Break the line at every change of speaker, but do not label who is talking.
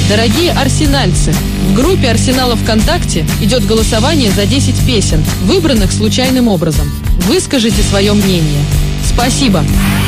Дорогие арсенальцы, в группе Арсенала ВКонтакте идет голосование за 10 песен, выбранных случайным образом. Выскажите свое мнение. Спасибо!